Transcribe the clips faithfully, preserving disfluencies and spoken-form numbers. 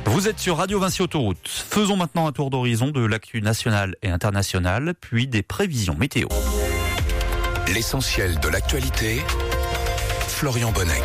Vous êtes sur Radio Vinci Autoroute. Faisons maintenant un tour d'horizon de l'actu nationale et internationale, puis des prévisions météo. L'essentiel de l'actualité, Florian Bonnec.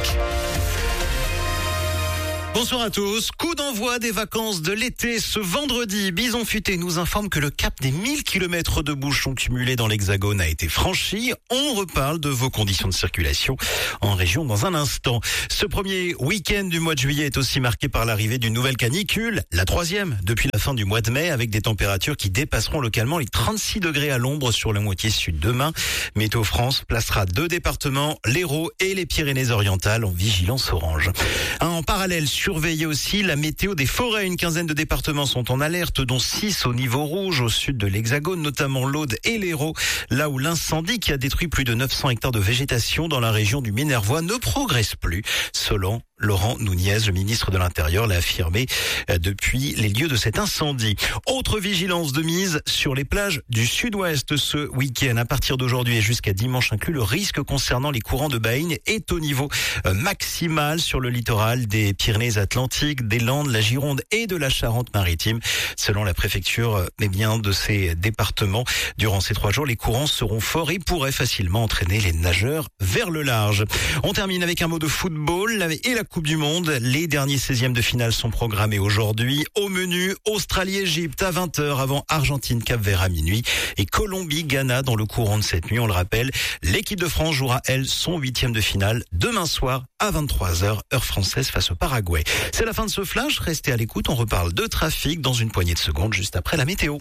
Bonsoir à tous. Coup d'envoi des vacances de l'été ce vendredi. Bison Futé nous informe que le cap des mille kilomètres de bouchons cumulés dans l'Hexagone a été franchi. On reparle de vos conditions de circulation en région dans un instant. Ce premier week-end du mois de juillet est aussi marqué par l'arrivée d'une nouvelle canicule, la troisième depuis la fin du mois de mai, avec des températures qui dépasseront localement les trente-six degrés à l'ombre sur la moitié sud demain. Météo France placera deux départements, l'Hérault et les Pyrénées-Orientales, en vigilance orange. En parallèle, surveillez aussi la météo des forêts. Une quinzaine de départements sont en alerte, dont six au niveau rouge au sud de l'Hexagone, notamment l'Aude et l'Hérault, là où l'incendie qui a détruit plus de neuf cents hectares de végétation dans la région du Minervois ne progresse plus, selon Laurent Nunez, le ministre de l'Intérieur, l'a affirmé depuis les lieux de cet incendie. Autre vigilance de mise sur les plages du sud-ouest ce week-end. À partir d'aujourd'hui et jusqu'à dimanche inclus, le risque concernant les courants de baleines est au niveau maximal sur le littoral des Pyrénées-Atlantiques, des Landes, la Gironde et de la Charente-Maritime. Selon la préfecture eh bien, de ces départements, durant ces trois jours, les courants seront forts et pourraient facilement entraîner les nageurs vers le large. On termine avec un mot de football et la Coupe du Monde. Les derniers seizièmes de finale sont programmés aujourd'hui. Au menu, Australie-Égypte à vingt heures avant Argentine-Cap-Vert à minuit et Colombie-Ghana dans le courant de cette nuit. On le rappelle, l'équipe de France jouera, elle, son huitième de finale demain soir à vingt-trois heures, heure française face au Paraguay. C'est la fin de ce flash. Restez à l'écoute. On reparle de trafic dans une poignée de secondes juste après la météo.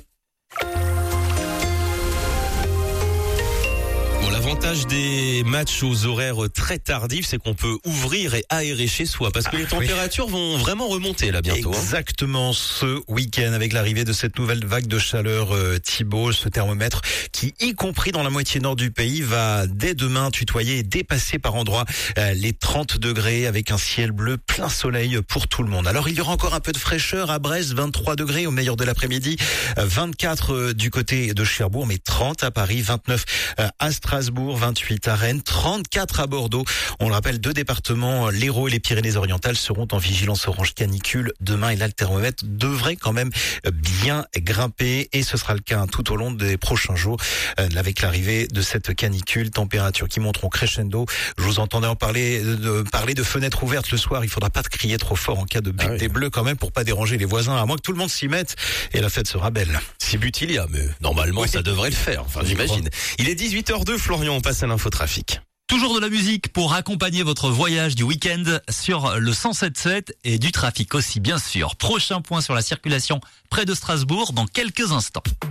L'avantage des matchs aux horaires très tardifs, c'est qu'on peut ouvrir et aérer chez soi, parce que ah, les températures oui. vont vraiment remonter là bientôt. Exactement, hein. Ce week-end avec l'arrivée de cette nouvelle vague de chaleur, euh, Thibaut, ce thermomètre qui, y compris dans la moitié nord du pays, va dès demain tutoyer et dépasser par endroits euh, les trente degrés avec un ciel bleu plein soleil pour tout le monde. Alors il y aura encore un peu de fraîcheur à Brest, vingt-trois degrés au meilleur de l'après-midi, euh, vingt-quatre euh, du côté de Cherbourg, mais trente à Paris, vingt-neuf euh, à Strasbourg, vingt-huit à Rennes, trente-quatre à Bordeaux. On le rappelle, deux départements, l'Hérault et les Pyrénées-Orientales, seront en vigilance orange canicule demain et là, le thermomètre devrait quand même bien grimper et ce sera le cas tout au long des prochains jours avec l'arrivée de cette canicule, températures qui monteront crescendo. Je vous entendais en parler de, parler de fenêtres ouvertes le soir. Il faudra pas crier trop fort en cas de bec ah oui. des bleus quand même pour pas déranger les voisins, à moins que tout le monde s'y mette et la fête sera belle. Si but il y a, mais normalement oui. ça devrait le faire. Enfin, j'imagine. Il est dix-huit heures deux, Florian, on passe à l'infotrafic. Toujours de la musique pour accompagner votre voyage du week-end sur le cent sept sept et du trafic aussi, bien sûr. Prochain point sur la circulation près de Strasbourg dans quelques instants.